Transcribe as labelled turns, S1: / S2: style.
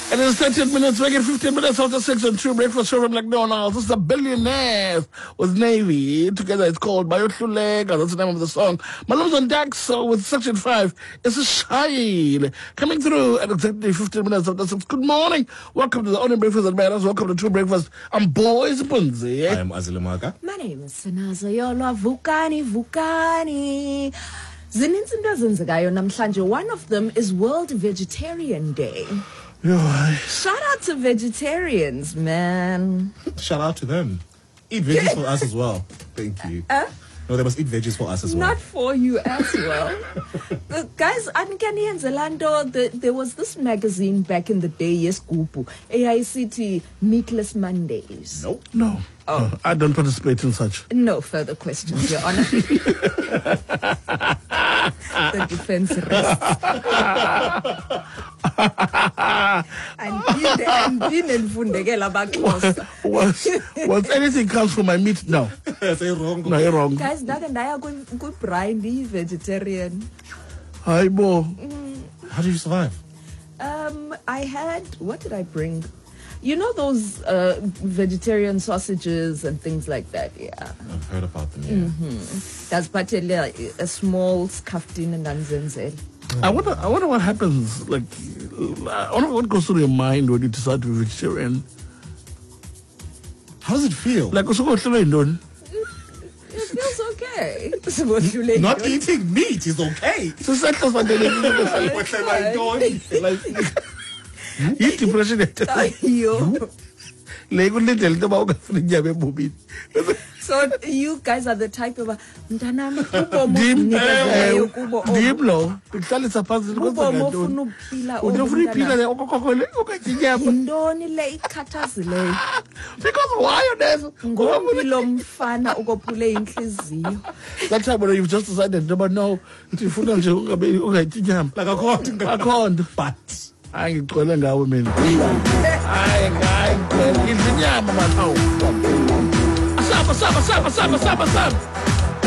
S1: And in 13 minutes, we get 15 minutes after 6 and 2 breakfast show from McDonald's. This is the Billionaires with Navy. Together it's called Bayohlulega. That's the name of the song. Malum's on Dax with Section 5. It's a shine. Coming through at exactly 15 minutes after 6. Good morning. Welcome to the Only Breakfast that Matters. Welcome to True Breakfast. I'm Boys Punzi.
S2: I am Azilimaka.
S3: My name is Sinazo Yolwa Vukani. Zininzi into ezenzekayo namhlanje. One of them is World Vegetarian Day. Shout out to vegetarians, man.
S2: Shout out to them. Eat veggies for us as well. Thank you. No, they must eat veggies for us as well.
S3: Not for you as well. Guys, there was this magazine back in the day, yes, Gupu, AICT Meatless Mondays.
S2: Nope.
S1: No. Oh. I don't participate in such.
S3: No further questions, Your Honor. The defense rests.
S1: Once anything comes from my meat, no.
S2: Say wrong.
S1: No, you're wrong.
S3: Guys, good Brian, vegetarian.
S1: Hi, Bo.
S2: How did you survive?
S3: I had, what did I bring? You know those vegetarian sausages and things like that, yeah.
S2: I've heard about them, yeah.
S3: That's particularly a small skaftin and anzenzel.
S1: I wonder what happens, like, I wonder what goes through your mind when you decide to be vegetarian.
S2: How does it feel?
S1: Like, also
S3: It feels okay.
S2: Not eating meat is okay.
S1: Eat depression.
S3: So you guys are the type of
S1: because why on earth? That time when you've just decided, but no,
S2: like I can't. But
S1: I ngicwele ngawe mina. Hayi ngicwele izinyama mathawu. Saba.